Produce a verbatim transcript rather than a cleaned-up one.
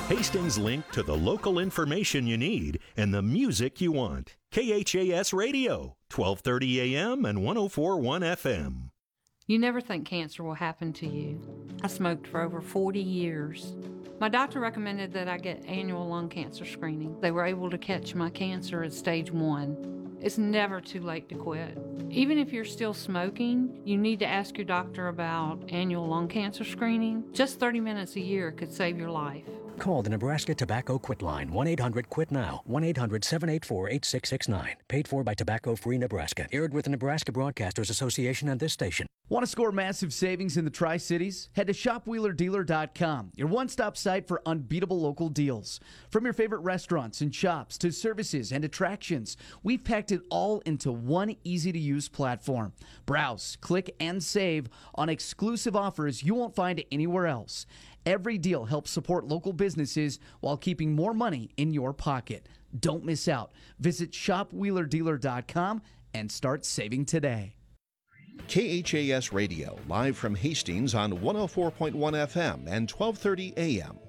Hastings' link to the local information you need and the music you want. K H A S Radio, twelve thirty A M and one oh four point one F M. You never think cancer will happen to you. I smoked for over forty years. My doctor recommended that I get annual lung cancer screening. They were able to catch my cancer at stage one. It's never too late to quit. Even if you're still smoking, you need to ask your doctor about annual lung cancer screening. Just thirty minutes a year could save your life. Call the Nebraska Tobacco Quit Line, one eight hundred quit now, one eight hundred seven eight four eight six six nine. Paid for by Tobacco Free Nebraska. Aired with the Nebraska Broadcasters Association and this station. Want to score massive savings in the Tri-Cities? Head to shop wheeler dealer dot com, your one-stop site for unbeatable local deals. From your favorite restaurants and shops to services and attractions, we've packed it all into one easy-to-use platform. Browse, click, and save on exclusive offers you won't find anywhere else. Every deal helps support local businesses while keeping more money in your pocket. Don't miss out. Visit shop wheeler dealer dot com and start saving today. K H A S Radio, live from Hastings on one oh four point one F M and twelve thirty A M.